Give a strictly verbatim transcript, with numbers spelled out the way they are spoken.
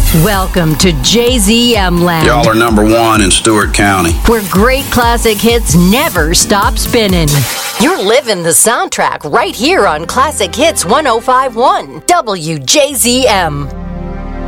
Welcome to J Z M Land. Y'all are number one in Stewart County, where great classic hits never stop spinning. You're living the soundtrack right here on Classic Hits one oh five point one W J Z M.